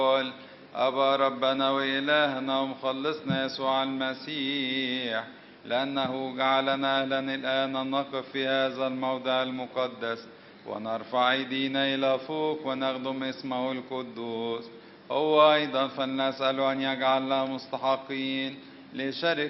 أبا ربنا وإلهنا ومخلصنا يسوع المسيح، لأنه جعلنا أهلا الآن أن نقف في هذا الموضع المقدس ونرفع أيدينا إلى فوق ونخدم اسمه القدوس. هو أيضا فلنسأل أن يجعلنا مستحقين لشركة